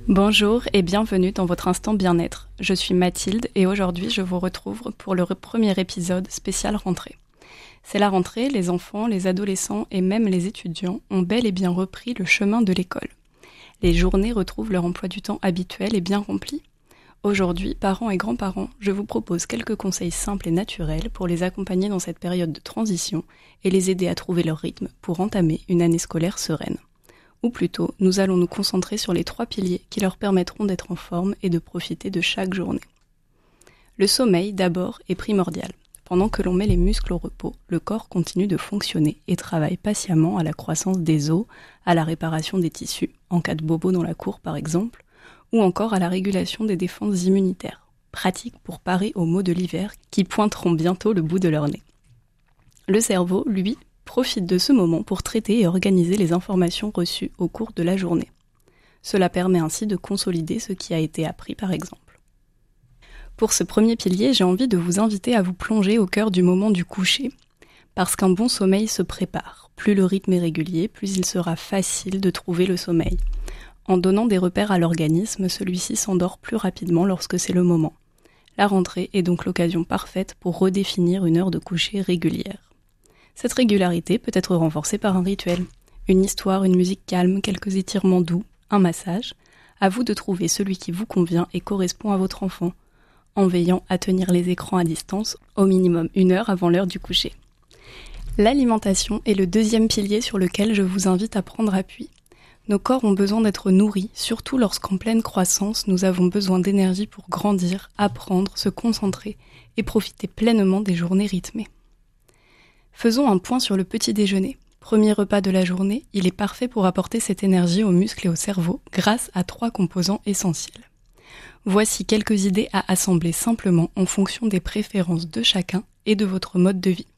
Bonjour et bienvenue dans votre instant bien-être. Je suis Mathilde et aujourd'hui je vous retrouve pour le premier épisode spécial rentrée. C'est la rentrée, les enfants, les adolescents et même les étudiants ont bel et bien repris le chemin de l'école. Les journées retrouvent leur emploi du temps habituel et bien rempli. Aujourd'hui, parents et grands-parents, je vous propose quelques conseils simples et naturels pour les accompagner dans cette période de transition et les aider à trouver leur rythme pour entamer une année scolaire sereine. Ou plutôt, nous allons nous concentrer sur les 3 piliers qui leur permettront d'être en forme et de profiter de chaque journée. Le sommeil, d'abord, est primordial. Pendant que l'on met les muscles au repos, le corps continue de fonctionner et travaille patiemment à la croissance des os, à la réparation des tissus, en cas de bobo dans la cour par exemple, ou encore à la régulation des défenses immunitaires, pratique pour parer aux maux de l'hiver qui pointeront bientôt le bout de leur nez. Le cerveau, lui, profite de ce moment pour traiter et organiser les informations reçues au cours de la journée. Cela permet ainsi de consolider ce qui a été appris par exemple. Pour ce premier pilier, j'ai envie de vous inviter à vous plonger au cœur du moment du coucher, parce qu'un bon sommeil se prépare. Plus le rythme est régulier, plus il sera facile de trouver le sommeil. En donnant des repères à l'organisme, celui-ci s'endort plus rapidement lorsque c'est le moment. La rentrée est donc l'occasion parfaite pour redéfinir une heure de coucher régulière. Cette régularité peut être renforcée par un rituel, une histoire, une musique calme, quelques étirements doux, un massage. À vous de trouver celui qui vous convient et correspond à votre enfant, en veillant à tenir les écrans à distance au minimum 1 heure avant l'heure du coucher. L'alimentation est le deuxième pilier sur lequel je vous invite à prendre appui. Nos corps ont besoin d'être nourris, surtout lorsqu'en pleine croissance, nous avons besoin d'énergie pour grandir, apprendre, se concentrer et profiter pleinement des journées rythmées. Faisons un point sur le petit déjeuner. Premier repas de la journée, il est parfait pour apporter cette énergie aux muscles et au cerveau grâce à 3 composants essentiels. Voici quelques idées à assembler simplement en fonction des préférences de chacun et de votre mode de vie.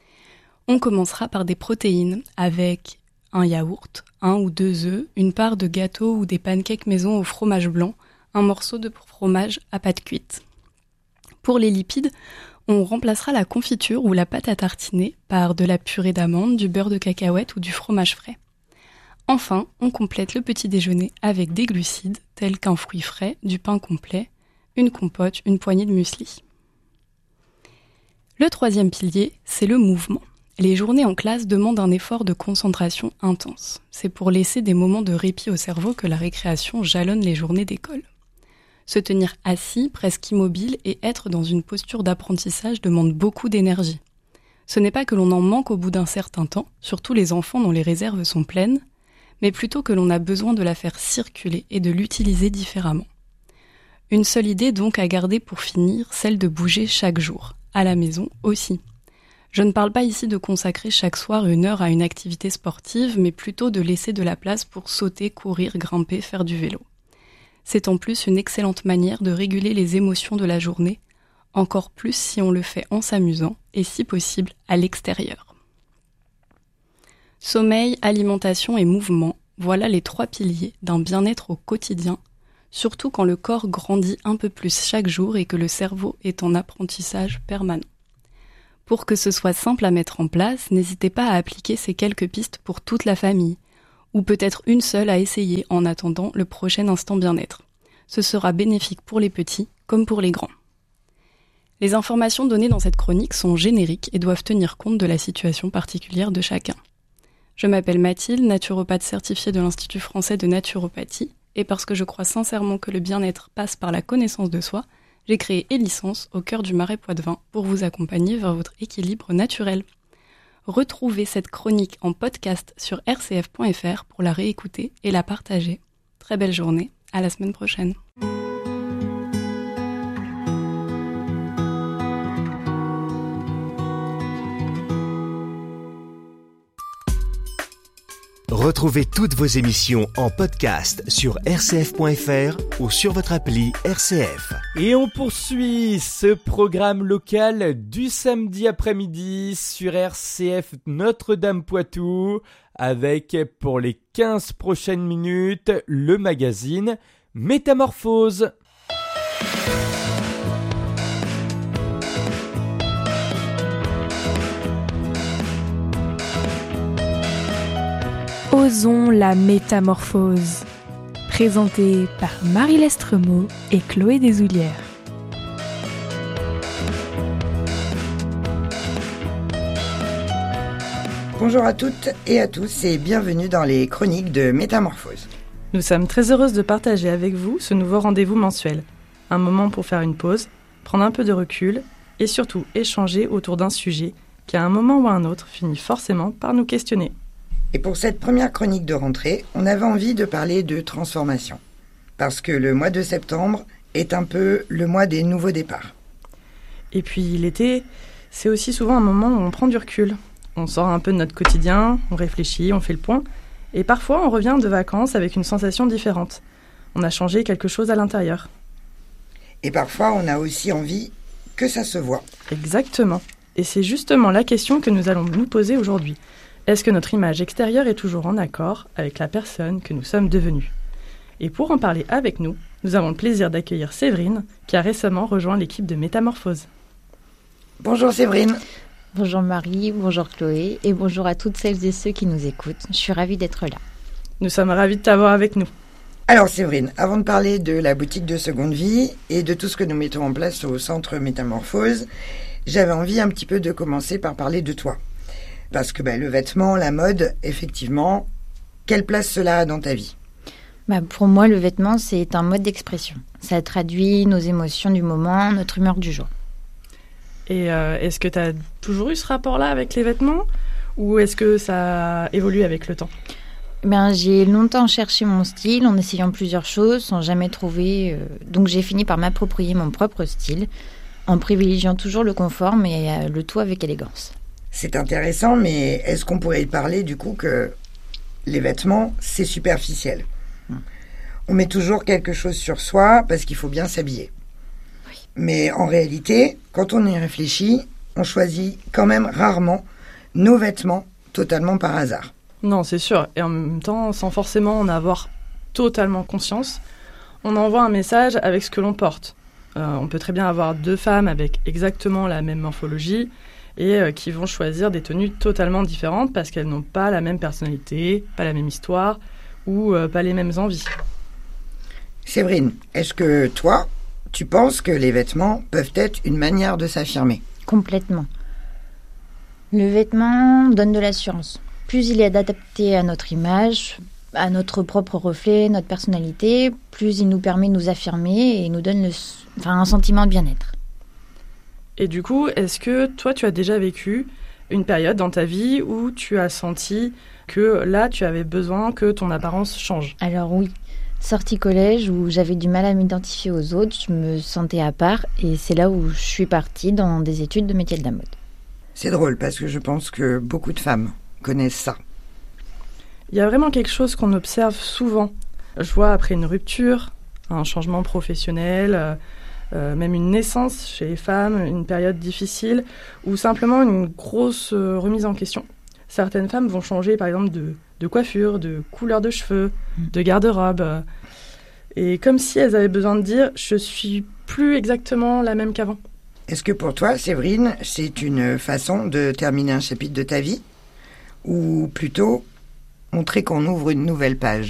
On commencera par des protéines avec un yaourt, 1 ou 2 œufs, une part de gâteau ou des pancakes maison au fromage blanc, un morceau de fromage à pâte cuite. Pour les lipides, on remplacera la confiture ou la pâte à tartiner par de la purée d'amandes, du beurre de cacahuète ou du fromage frais. Enfin, on complète le petit déjeuner avec des glucides tels qu'un fruit frais, du pain complet, une compote, une poignée de muesli. Le 3e pilier, c'est le mouvement. Les journées en classe demandent un effort de concentration intense. C'est pour laisser des moments de répit au cerveau que la récréation jalonne les journées d'école. Se tenir assis, presque immobile, et être dans une posture d'apprentissage demande beaucoup d'énergie. Ce n'est pas que l'on en manque au bout d'un certain temps, surtout les enfants dont les réserves sont pleines, mais plutôt que l'on a besoin de la faire circuler et de l'utiliser différemment. Une seule idée donc à garder pour finir, celle de bouger chaque jour, à la maison aussi. Je ne parle pas ici de consacrer chaque soir 1 heure à une activité sportive, mais plutôt de laisser de la place pour sauter, courir, grimper, faire du vélo. C'est en plus une excellente manière de réguler les émotions de la journée, encore plus si on le fait en s'amusant et si possible à l'extérieur. Sommeil, alimentation et mouvement, voilà les 3 piliers d'un bien-être au quotidien, surtout quand le corps grandit un peu plus chaque jour et que le cerveau est en apprentissage permanent. Pour que ce soit simple à mettre en place, n'hésitez pas à appliquer ces quelques pistes pour toute la famille, ou peut-être une seule à essayer en attendant le prochain instant bien-être. Ce sera bénéfique pour les petits comme pour les grands. Les informations données dans cette chronique sont génériques et doivent tenir compte de la situation particulière de chacun. Je m'appelle Mathilde, naturopathe certifiée de l'Institut français de naturopathie, et parce que je crois sincèrement que le bien-être passe par la connaissance de soi, j'ai créé Elicence au cœur du Marais Poitevin pour vous accompagner vers votre équilibre naturel. Retrouvez cette chronique en podcast sur rcf.fr pour la réécouter et la partager. Très belle journée, à la semaine prochaine. Retrouvez toutes vos émissions en podcast sur rcf.fr ou sur votre appli RCF. Et on poursuit ce programme local du samedi après-midi sur RCF Notre-Dame-Poitou avec, pour les 15 prochaines minutes, le magazine Métamorphose. Osons la métamorphose. Présenté par Marie Lestremaux et Chloé Desoulières. Bonjour à toutes et à tous et bienvenue dans les chroniques de Métamorphose. Nous sommes très heureuses de partager avec vous ce nouveau rendez-vous mensuel. Un moment pour faire une pause, prendre un peu de recul et surtout échanger autour d'un sujet qui à un moment ou à un autre finit forcément par nous questionner. Et pour cette première chronique de rentrée, on avait envie de parler de transformation. Parce que le mois de septembre est un peu le mois des nouveaux départs. Et puis l'été, c'est aussi souvent un moment où on prend du recul. On sort un peu de notre quotidien, on réfléchit, on fait le point. Et parfois, on revient de vacances avec une sensation différente. On a changé quelque chose à l'intérieur. Et parfois, on a aussi envie que ça se voit. Exactement. Et c'est justement la question que nous allons nous poser aujourd'hui. Est-ce que notre image extérieure est toujours en accord avec la personne que nous sommes devenus ? Et pour en parler avec nous, nous avons le plaisir d'accueillir Séverine, qui a récemment rejoint l'équipe de Métamorphose. Bonjour Séverine. Bonjour Marie, bonjour Chloé et bonjour à toutes celles et ceux qui nous écoutent. Je suis ravie d'être là. Nous sommes ravis de t'avoir avec nous. Alors Séverine, avant de parler de la boutique de seconde vie et de tout ce que nous mettons en place au centre Métamorphose, j'avais envie un petit peu de commencer par parler de toi. Parce que le vêtement, la mode, effectivement, quelle place cela a dans ta vie ? Pour moi, le vêtement, c'est un mode d'expression. Ça traduit nos émotions du moment, notre humeur du jour. Et est-ce que tu as toujours eu ce rapport-là avec les vêtements ou est-ce que ça a évolué avec le temps ? J'ai longtemps cherché mon style en essayant plusieurs choses sans jamais trouver. Donc j'ai fini par m'approprier mon propre style en privilégiant toujours le confort mais le tout avec élégance. C'est intéressant, mais est-ce qu'on pourrait parler du coup que les vêtements, c'est superficiel ? On met toujours quelque chose sur soi parce qu'il faut bien s'habiller. Mais en réalité, quand on y réfléchit, on choisit quand même rarement nos vêtements totalement par hasard. Non, c'est sûr. Et en même temps, sans forcément en avoir totalement conscience, on envoie un message avec ce que l'on porte. On peut très bien avoir deux femmes avec exactement la même morphologie et qui vont choisir des tenues totalement différentes parce qu'elles n'ont pas la même personnalité, pas la même histoire ou pas les mêmes envies. Séverine, est-ce que toi, tu penses que les vêtements peuvent être une manière de s'affirmer ? Complètement. Le vêtement donne de l'assurance. Plus il est adapté à notre image, à notre propre reflet, notre personnalité, plus il nous permet de nous affirmer et nous donne un sentiment de bien-être. Et du coup, est-ce que toi, tu as déjà vécu une période dans ta vie où tu as senti que là, tu avais besoin que ton apparence change ? Alors oui. Sortie collège où j'avais du mal à m'identifier aux autres, je me sentais à part et c'est là où je suis partie dans des études de métier de la mode. C'est drôle parce que je pense que beaucoup de femmes connaissent ça. Il y a vraiment quelque chose qu'on observe souvent. Je vois après une rupture, un changement professionnel, même une naissance chez les femmes, une période difficile ou simplement une grosse remise en question. Certaines femmes vont changer par exemple de coiffure, de couleur de cheveux, de garde-robe. Et comme si elles avaient besoin de dire « je suis plus exactement la même qu'avant ». Est-ce que pour toi, Séverine, c'est une façon de terminer un chapitre de ta vie ? Ou plutôt montrer qu'on ouvre une nouvelle page ?